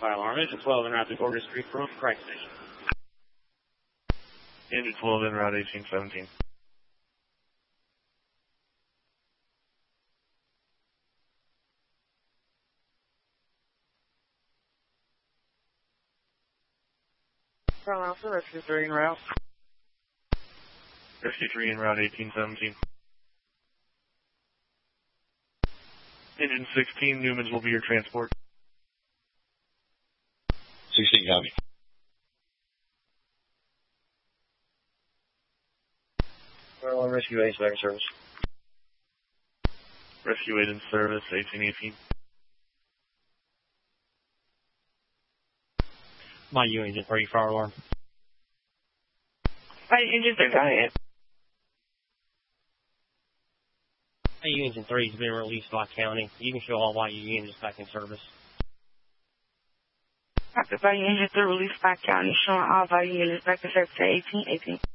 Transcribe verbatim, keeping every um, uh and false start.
Fire alarm. Engine twelve en route to Gorgas Street from Christ Station. Engine twelve en route eighteen seventeen. Fire Alpha, Rescue three en route. Rescue three en route eighteen seventeen. Engine sixteen, Newman's will be your transport. sixteen copy. Fire Alarm, Rescue eight, back in service. Rescue eight in service, eighteen eighteen. My U Engine three, Fire Alarm. My Engine three, got it. My U Engine three has been released by county. You can show all Y U engines back in service. Copy, by Engine three released by county, showing all Y U units back in service to eighteen eighteen.